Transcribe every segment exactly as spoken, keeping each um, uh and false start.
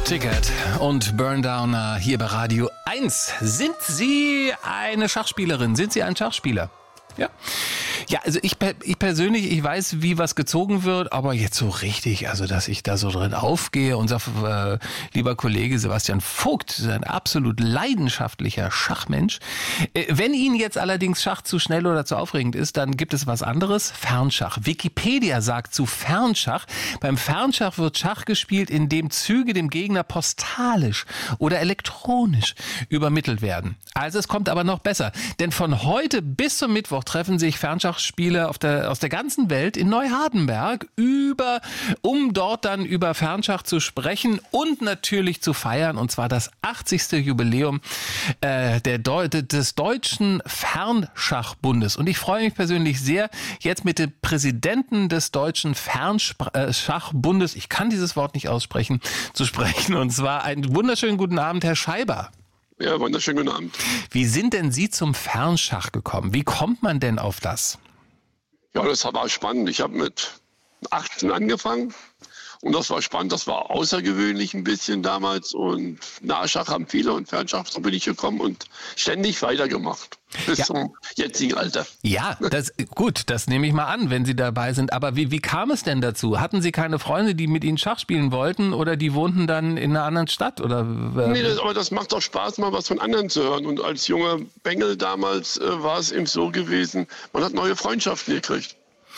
Ticket und Burndowner hier bei Radio eins. Sind Sie eine Schachspielerin? Sind Sie ein Schachspieler? Ja. Ja, also ich, ich persönlich, ich weiß, wie was gezogen wird, aber jetzt so richtig, also dass ich da so drin aufgehe. Unser äh, lieber Kollege Sebastian Vogt ist ein absolut leidenschaftlicher Schachmensch. Äh, wenn Ihnen jetzt allerdings Schach zu schnell oder zu aufregend ist, dann gibt es was anderes, Fernschach. Wikipedia sagt zu Fernschach, beim Fernschach wird Schach gespielt, indem Züge dem Gegner postalisch oder elektronisch übermittelt werden. Also es kommt aber noch besser, denn von heute bis zum Mittwoch treffen sich Fernschachspieler auf der, aus der ganzen Welt in Neuhardenberg, über, um dort dann über Fernschach zu sprechen und natürlich zu feiern, und zwar das achtzigste Jubiläum äh, der Deu- des Deutschen Fernschachbundes. Und ich freue mich persönlich sehr, jetzt mit dem Präsidenten des Deutschen Fernschachbundes, ich kann dieses Wort nicht aussprechen, zu sprechen. Und zwar einen wunderschönen guten Abend, Herr Scheiber. Ja, wunderschönen guten Abend. Wie sind denn Sie zum Fernschach gekommen? Wie kommt man denn auf das? Ja, das war spannend. Ich habe mit achtzehn angefangen und das war spannend. Das war außergewöhnlich ein bisschen damals und Nahschach haben viele und Fernschach, so bin ich gekommen und ständig weitergemacht. Bis ja. zum jetzigen Alter. Ja, das, gut, das nehme ich mal an, wenn Sie dabei sind. Aber wie, wie kam es denn dazu? Hatten Sie keine Freunde, die mit Ihnen Schach spielen wollten, oder die wohnten dann in einer anderen Stadt? Oder, äh nee, das, aber das macht doch Spaß, mal was von anderen zu hören. Und als junger Bengel damals äh, war es eben so gewesen, man hat neue Freundschaften gekriegt.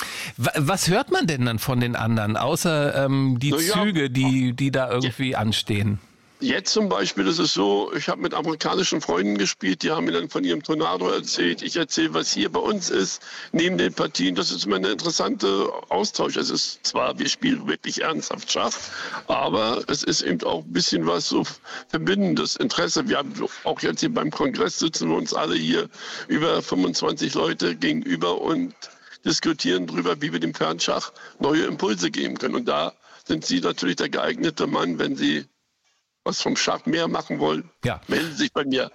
Was hört man denn dann von den anderen, außer ähm, die ja, Züge, die, die da irgendwie ja. anstehen? Jetzt zum Beispiel ist es so, ich habe mit amerikanischen Freunden gespielt, die haben mir dann von ihrem Tornado erzählt. Ich erzähle, was hier bei uns ist, neben den Partien. Das ist immer ein interessanter Austausch. Es ist zwar, wir spielen wirklich ernsthaft Schach, aber es ist eben auch ein bisschen was so verbindendes Interesse. Wir haben auch jetzt hier beim Kongress sitzen wir uns alle hier über fünfundzwanzig Leute gegenüber und diskutieren darüber, wie wir dem Fernschach neue Impulse geben können. Und da sind Sie natürlich der geeignete Mann, wenn Sie was vom Schach mehr machen wollen, ja. melden Sie sich bei mir.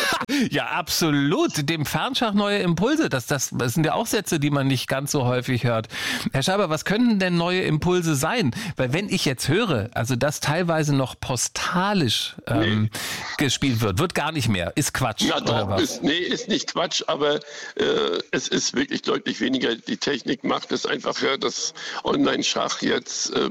Ja, absolut. Dem Fernschach neue Impulse, das, das, das sind ja auch Sätze, die man nicht ganz so häufig hört. Herr Scheiber, was könnten denn neue Impulse sein? Weil wenn ich jetzt höre, also dass teilweise noch postalisch ähm, nee. gespielt wird, wird gar nicht mehr. Ist Quatsch. Ja, oder doch, was? Ist, nee, ist nicht Quatsch, aber äh, es ist wirklich deutlich weniger. Die Technik macht es einfach, ja, dass Online-Schach jetzt äh,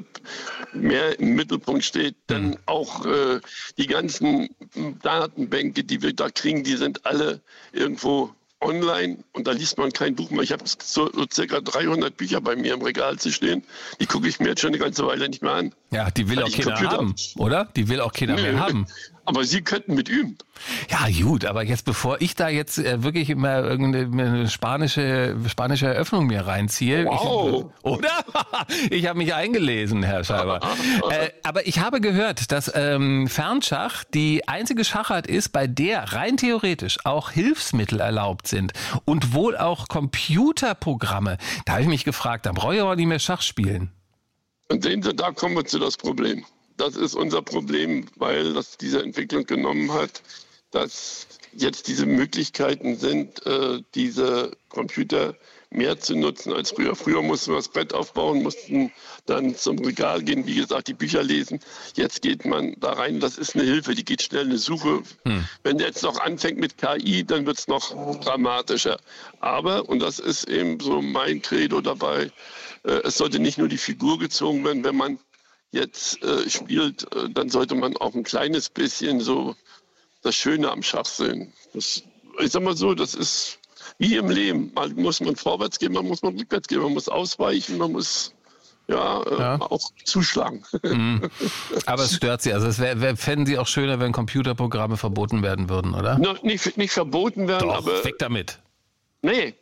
mehr im Mittelpunkt steht, dann hm. auch äh, die ganzen Datenbänke, die wir da kriegen, die sind alle irgendwo online und da liest man kein Buch mehr. Ich habe so, so circa dreihundert Bücher bei mir im Regal zu stehen. Die gucke ich mir jetzt schon eine ganze Weile nicht mehr an. Ja, die will auch keiner Computer haben, oder? Die will auch keiner Nö, mehr haben. Aber Sie könnten mit üben. Ja, gut, aber jetzt, bevor ich da jetzt äh, wirklich immer irgendeine spanische, spanische Eröffnung mir reinziehe. Wow. Ich, oder? Ich habe mich eingelesen, Herr Scheiber. äh, aber ich habe gehört, dass ähm, Fernschach die einzige Schachart ist, bei der rein theoretisch auch Hilfsmittel erlaubt sind und wohl auch Computerprogramme. Da habe ich mich gefragt, da brauche ich aber nicht mehr Schach spielen. Und sehen Sie, da kommen wir zu das Problem. Das ist unser Problem, weil das diese Entwicklung genommen hat, dass jetzt diese Möglichkeiten sind, äh, diese Computer mehr zu nutzen als früher. Früher mussten wir das Brett aufbauen, mussten dann zum Regal gehen, wie gesagt, die Bücher lesen. Jetzt geht man da rein, das ist eine Hilfe, die geht schnell, eine Suche. Hm. Wenn der jetzt noch anfängt mit K I, dann wird es noch dramatischer. Aber, und das ist eben so mein Credo dabei, äh, es sollte nicht nur die Figur gezogen werden, wenn man jetzt äh, spielt, äh, dann sollte man auch ein kleines bisschen so das Schöne am Schach sehen. Das, ich sag mal so, das ist wie im Leben. Mal muss man vorwärts gehen, man muss man rückwärts gehen, man muss ausweichen, man muss ja, äh, ja. auch zuschlagen. Mhm. Aber es stört Sie. Also es wär, wär, fänden Sie auch schöner, wenn Computerprogramme verboten werden würden, oder? No, nicht, nicht verboten werden, Doch, aber... weg damit. Nee.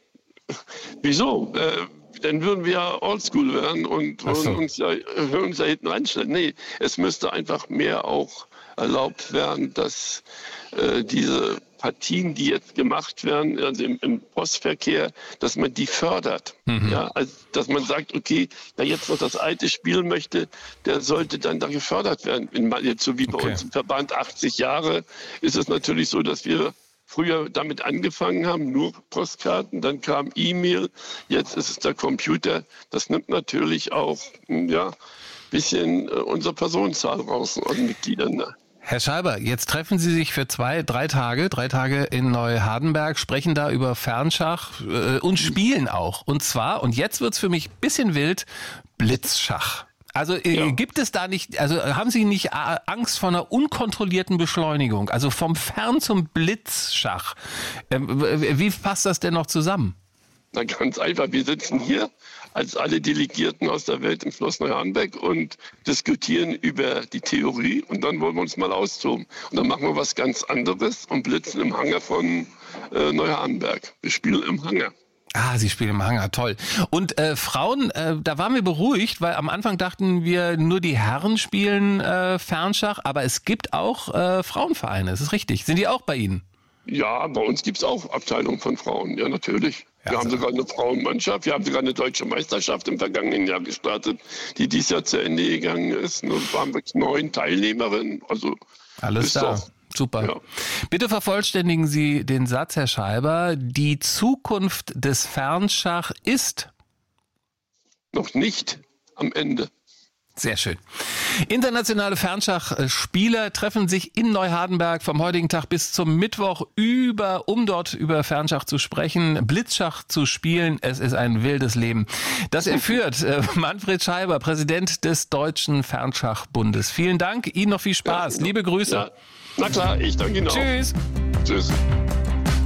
Wieso? Äh, dann würden wir ja oldschool werden und würden so. uns, ja, uns da hinten reinstellen. Nee, es müsste einfach mehr auch erlaubt werden, dass äh, diese Partien, die jetzt gemacht werden, also im, im Postverkehr, dass man die fördert. Mhm. Ja, also, dass man sagt, okay, wer jetzt noch das alte spielen möchte, der sollte dann da gefördert werden. In, jetzt so wie bei okay. uns im Verband achtzig Jahre ist es natürlich so, dass wir früher damit angefangen haben, nur Postkarten, dann kam E-Mail, jetzt ist es der Computer. Das nimmt natürlich auch ja, bisschen äh, unsere Personenzahl raus an Mitgliedern. Ne? Herr Scheiber, jetzt treffen Sie sich für zwei, drei Tage, drei Tage in Neuhardenberg, sprechen da über Fernschach äh, und spielen auch. Und zwar, und jetzt wird's für mich ein bisschen wild, Blitzschach. Also äh, Ja. gibt es da nicht, also haben Sie nicht äh, Angst vor einer unkontrollierten Beschleunigung? Also vom Fern zum Blitzschach. Ähm, w- wie passt das denn noch zusammen? Na, ganz einfach. Wir sitzen hier als alle Delegierten aus der Welt im Schloss Neuhardenberg und diskutieren über die Theorie und dann wollen wir uns mal austoben. Und dann machen wir was ganz anderes und blitzen im Hangar von äh, Neuhardenberg. Wir spielen im Hangar. Ah, Sie spielen im Hangar, toll. Und äh, Frauen, äh, da waren wir beruhigt, weil am Anfang dachten wir, nur die Herren spielen äh, Fernschach, aber es gibt auch äh, Frauenvereine, das ist richtig. Sind die auch bei Ihnen? Ja, bei uns gibt es auch Abteilungen von Frauen, ja natürlich. Ja, Wir haben also- sogar eine Frauenmannschaft, wir haben sogar eine deutsche Meisterschaft im vergangenen Jahr gestartet, die dieses Jahr zu Ende gegangen ist. Und da waren wir neun Teilnehmerinnen, also Alles ist da. doch- Super. Ja. Bitte vervollständigen Sie den Satz, Herr Scheiber. Die Zukunft des Fernschach ist... noch nicht am Ende. Sehr schön. Internationale Fernschachspieler treffen sich in Neuhardenberg vom heutigen Tag bis zum Mittwoch über, um dort über Fernschach zu sprechen, Blitzschach zu spielen. Es ist ein wildes Leben. Das erführt äh, Manfred Scheiber, Präsident des Deutschen Fernschachbundes. Vielen Dank. Ihnen noch viel Spaß. Ja, Liebe Grüße. Ja. Na klar, ich danke Ihnen auch. Tschüss. Tschüss.